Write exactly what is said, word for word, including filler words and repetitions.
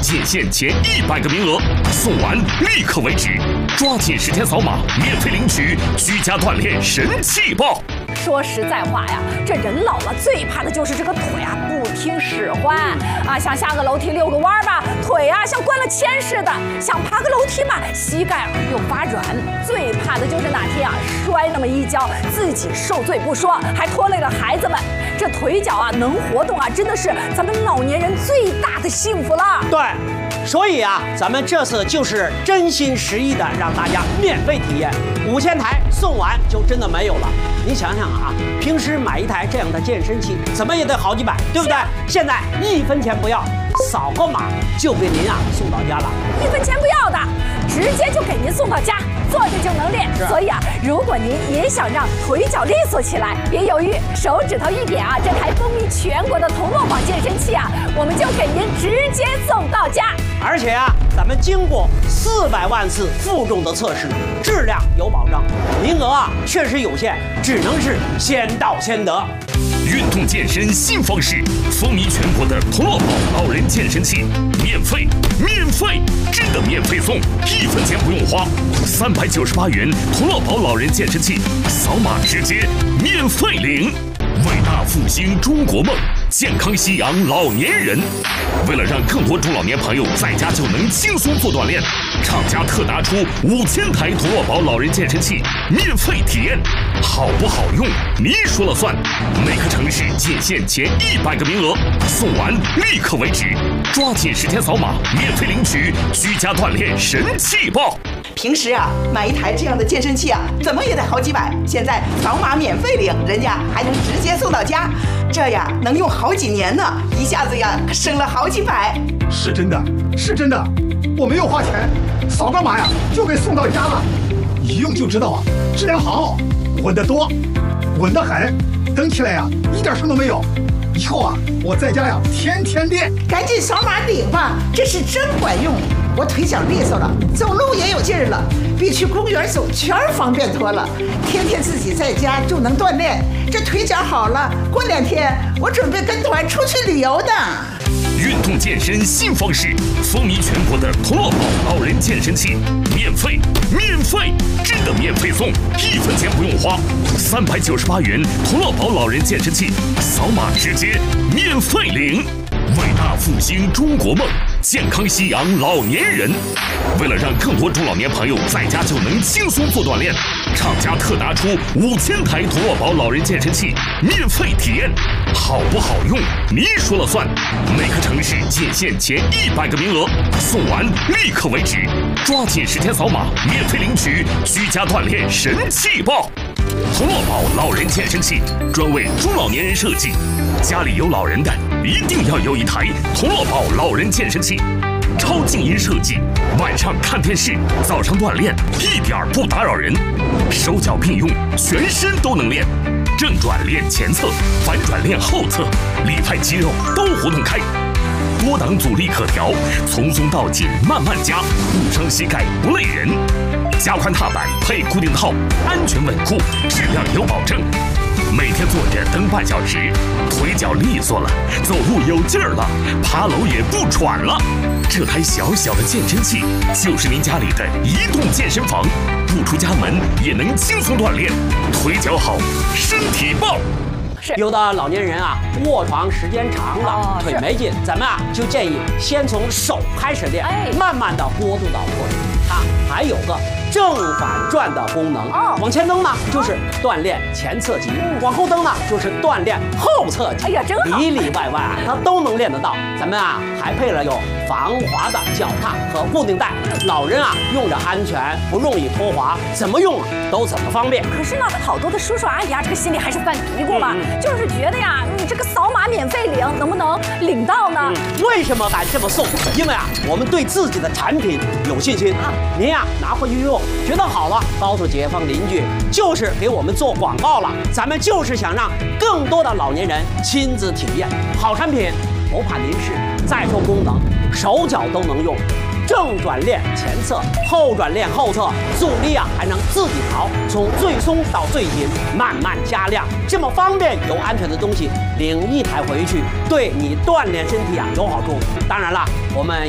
仅限前一百个名额，送完立刻为止，抓紧时间扫码免费领取居家锻炼神器包。 说实在话呀，这人老了最怕的就是这个腿啊不听使唤啊，想下个楼梯遛个弯吧，腿啊像灌了铅似的；想爬个楼梯嘛，膝盖又发软。最怕的就是哪天啊摔那么一跤，自己受罪不说，还拖累了孩子们。这腿脚啊能活动啊，真的是咱们老年人最大的幸福了。 对。所以啊，咱们这次就是真心实意的让大家免费体验，五千台送完就真的没有了。你想想啊，平时买一台这样的健身器，怎么也得好几百，对不对？现在一分钱不要，扫个码就给您啊送到家了， 一分钱不要的，直接就给您送到家，坐着就能练。所以啊，如果您也想让腿脚利索起来，别犹豫，手指头一点啊，这台风靡全国的铜锣宝健身器啊，我们就给您直接送到家。 而且啊，咱们经过四百万次负重的测试，质量有保障，名额啊确实有限，只能是先到先得。 运动健身新方式，风靡全国的铜锣宝老人健身器，免费，免费，真的免费送，一分钱不用花，三百九十八元铜锣宝老人健身器，扫码直接免费领。伟大复兴中国梦，健康夕阳老年人。为了让更多中老年朋友在家就能轻松做锻炼，厂家特拿出五千台铜锣宝老人健身器免费体验，好不好用你说了算。每个城市仅限前一百个名额，送完立刻为止，抓紧时间扫码免费领取居家锻炼神器包。 平时啊，买一台这样的健身器啊，怎么也得好几百。现在扫码免费领，人家还能直接送到家，这呀能用好几年呢，一下子呀可省了好几百。 是真的，是真的，我没有花钱，扫个码呀就给送到家了，一用就知道啊，质量好，稳得多，稳得很，蹬起来呀一点声都没有。以后啊，我在家呀天天练。 赶紧扫码领吧，这是真管用。我腿脚利索了，走路也有劲儿了，比去公园走圈方便多了。天天自己在家就能锻炼，这腿脚好了，过两天我准备跟团出去旅游的。 运动健身新方式，风靡全国的铜锣宝老人健身器，免费，免费，真的免费送，一分钱不用花，三百九十八元铜锣宝老人健身器，扫码直接免费领。伟大复兴中国梦，健康夕阳老年人。为了让更多中老年朋友在家就能轻松做锻炼，厂家特拿出五千台铜锣宝老人健身器免费体验，好不好用你说了算。每个城市仅限前一百个名额，送完立刻为止，抓紧时间扫码免费领取居家锻炼神器包。铜锣宝老人健身器专为中老年人设计，家里有老人的一定要有一台铜锣宝老人健身器，超静音设计，晚上看电视，早上锻炼一点儿不打扰人，手脚并用，全身都能练，正转练前侧，反转练后侧，里外肌肉都活动开，多档阻力可调，从松到紧慢慢加，不伤膝盖不累人。加宽踏板配固定套，安全稳固，质量有保证。每天坐着蹬半小时，腿脚利索了，走路有劲儿了，爬楼也不喘了。这台小小的健身器就是您家里的移动健身房，不出家门也能轻松锻炼，腿脚好，身体棒。 有的老年人啊，卧床时间长了，哦、腿没劲，咱们啊就建议先从手开始练，哎、慢慢的过渡到腿。它还有个正反转的功能，哦、往前蹬呢就是锻炼前侧肌，嗯、往后蹬呢就是锻炼后侧肌。哎呀，真好！里里外外啊，它都能练得到。咱们啊还配了有防滑的脚踏和固定带，老人啊用着安全，不容易脱滑，怎么用都怎么方便。 可是呢，好多的叔叔阿姨啊，这个心里还是犯嘀咕嘛，嗯、就是觉得呀，你这个扫码免费领，能不能领到呢？嗯、 为什么敢这么送？因为啊，我们对自己的产品有信心啊。您呀拿回去用，觉得好了，告诉街坊邻居，就是给我们做广告了。咱们就是想让更多的老年人亲自体验好产品，不怕您是。再说功能，手脚都能用。正转练前侧，后转练后侧，阻力啊还能自己调，从最松到最紧，慢慢加量，这么方便又安全的东西，领一台回去，对你锻炼身体啊有好处。当然了，我们